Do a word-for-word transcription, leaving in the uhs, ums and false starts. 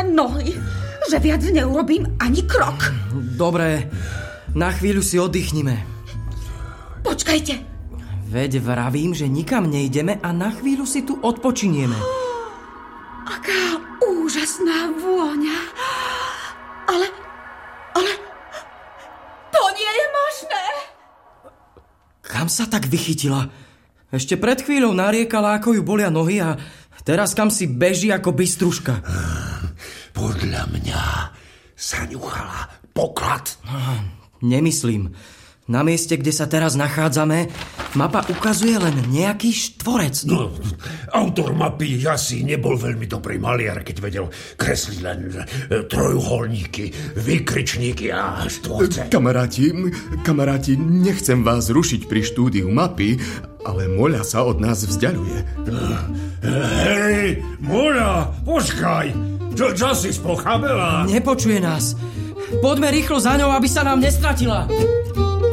nohy, že viac neurobím ani krok. Dobre, na chvíľu si oddychnime. Počkajte. Veď vravím, že nikam nejdeme a na chvíľu si tu odpočinieme. Aká úžasná vôňa. Ale, ale, to nie je možné. Kam sa tak vychytila? Ešte pred chvíľou nariekala, ako ju bolia nohy a teraz kam si beží ako bystruška. Podľa mňa sa ňuchala poklad. Nemyslím. Na mieste, kde sa teraz nachádzame, mapa ukazuje len nejaký štvorec. No, autor mapy asi nebol veľmi dobrý maliar, keď vedel kresliť len trojuholníky, výkričníky a štvorce. Kamaráti, kamaráti, nechcem vás rušiť pri štúdiu mapy, ale Moľa sa od nás vzdialuje. Hej, Moľa, počkaj! Čo, čo si spochabela? Nepočuje nás. Poďme rýchlo za ňou, aby sa nám nestratila.